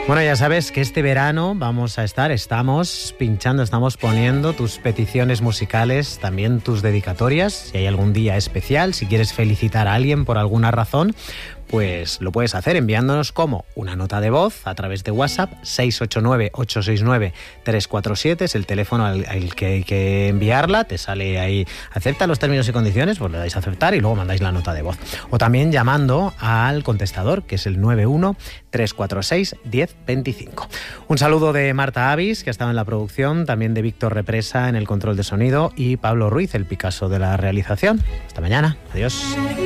Bueno, ya sabes que este verano estamos pinchando, estamos poniendo tus peticiones musicales, también tus dedicatorias. Si hay algún día especial, si quieres felicitar a alguien por alguna razón, pues lo puedes hacer enviándonos como una nota de voz a través de WhatsApp. 689-869-347 es el teléfono al que hay que enviarla. Te sale ahí, acepta los términos y condiciones, pues le dais a aceptar y luego mandáis la nota de voz. O también llamando al contestador, que es el 91-346-1025. Un saludo de Marta Avis, que ha estado en la producción, también de Víctor Represa en el control de sonido y Pablo Ruiz, el Picasso de la realización. Hasta mañana. Adiós.